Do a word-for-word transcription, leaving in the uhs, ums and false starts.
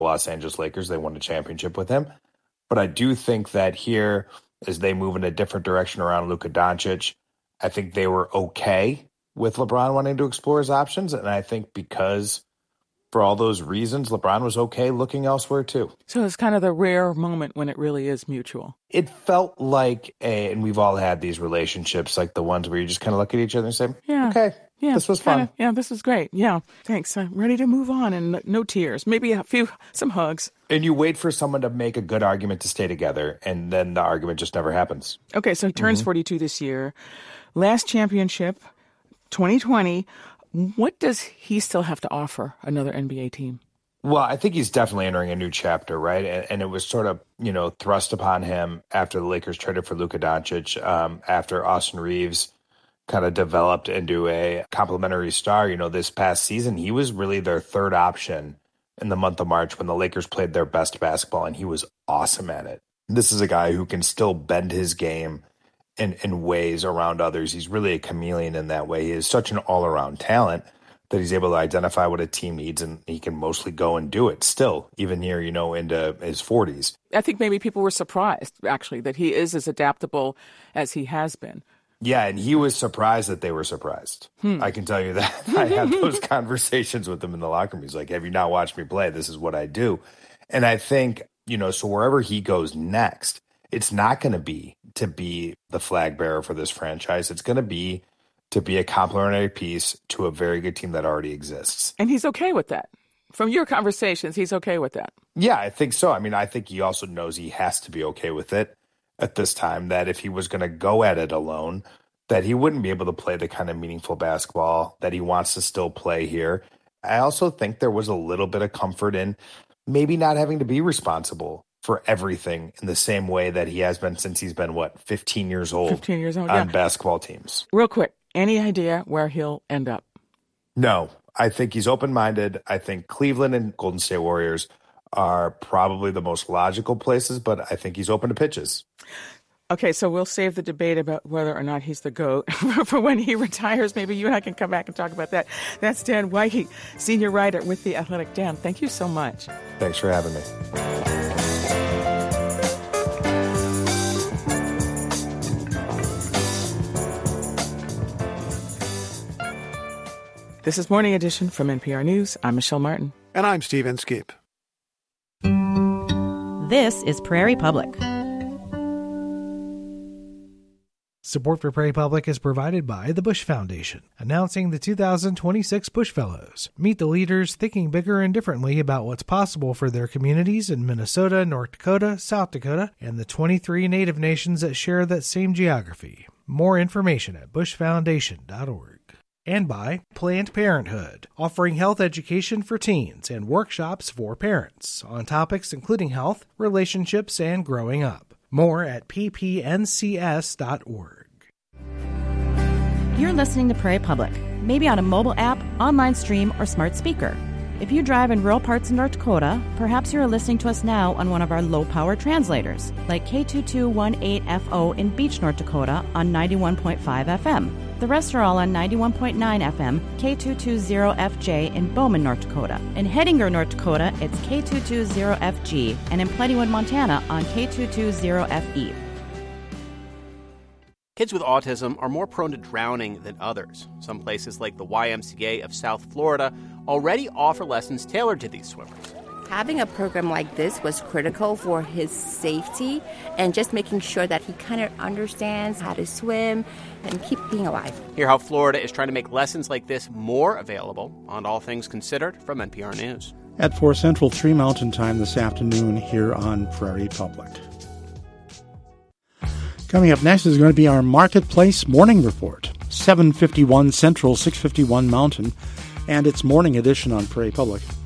Los Angeles Lakers. They won a championship with him. But I do think that here, as they move in a different direction around Luka Doncic, I think they were okay with LeBron wanting to explore his options. And I think because for all those reasons, LeBron was okay looking elsewhere too. So it's kind of the rare moment when it really is mutual. It felt like a, and we've all had these relationships, like the ones where you just kind of look at each other and say, yeah, okay, yeah, this was fun. Kinda, yeah, this was great. Yeah, thanks. I'm ready to move on and no tears. Maybe a few, some hugs. And you wait for someone to make a good argument to stay together, and then the argument just never happens. Okay, so he turns mm-hmm. forty-two this year. Last championship, twenty twenty. What does he still have to offer another N B A team? Well, I think he's definitely entering a new chapter, right? And, and it was sort of, you know, thrust upon him after the Lakers traded for Luka Doncic, um, after Austin Reeves kind of developed into a complimentary star. You know, this past season, he was really their third option in the month of March when the Lakers played their best basketball, and he was awesome at it. This is a guy who can still bend his game in, in ways around others. He's really a chameleon in that way. He is such an all-around talent that he's able to identify what a team needs, and he can mostly go and do it still, even here, you know, into his forties. I think maybe people were surprised, actually, that he is as adaptable as he has been. Yeah, and he was surprised that they were surprised. Hmm. I can tell you that. I had those conversations with him in the locker room. He's like, have you not watched me play? This is what I do. And I think, you know, so wherever he goes next, it's not going to be to be the flag bearer for this franchise. It's going to be to be a complementary piece to a very good team that already exists. And he's okay with that. From your conversations, he's okay with that. Yeah, I think so. I mean, I think he also knows he has to be okay with it at this time, that if he was going to go at it alone, that he wouldn't be able to play the kind of meaningful basketball that he wants to still play here. I also think there was a little bit of comfort in maybe not having to be responsible for everything in the same way that he has been since he's been, what, fifteen years old, fifteen years old on yeah. basketball teams. Real quick, any idea where he'll end up? No, I think he's open-minded. I think Cleveland and Golden State Warriors are probably the most logical places, but I think he's open to pitches. Okay, so we'll save the debate about whether or not he's the GOAT for when he retires. Maybe you and I can come back and talk about that. That's Dan Whitey, senior writer with The Athletic. Dan, thank you so much. Thanks for having me. This is Morning Edition from N P R News. I'm Michelle Martin. And I'm Steve Inskeep. This is Prairie Public. Support for Prairie Public is provided by the Bush Foundation, announcing the two thousand twenty-six Bush Fellows. Meet the leaders thinking bigger and differently about what's possible for their communities in Minnesota, North Dakota, South Dakota, and the twenty-three Native nations that share that same geography. More information at bush foundation dot org. And by Planned Parenthood, offering health education for teens and workshops for parents on topics including health, relationships, and growing up. More at p p n c s dot org. You're listening to Prairie Public, maybe on a mobile app, online stream, or smart speaker. If you drive in rural parts of North Dakota, perhaps you're listening to us now on one of our low-power translators, like K two two one eight F O in Beach, North Dakota on ninety-one point five F M. The rest are all on ninety-one point nine F M, K two two zero F J in Bowman, North Dakota. In Hettinger, North Dakota, it's K two two zero F G, and in Plentywood, Montana on K two two zero F E. Kids with autism are more prone to drowning than others. Some places like the Y M C A of South Florida already offer lessons tailored to these swimmers. Having a program like this was critical for his safety and just making sure that he kind of understands how to swim and keep being alive. Hear how Florida is trying to make lessons like this more available on All Things Considered from N P R News. At four Central, three Mountain Time this afternoon here on Prairie Public. Coming up next is going to be our Marketplace Morning Report. seven fifty-one Central, six fifty-one Mountain, and its morning edition on Prairie Public.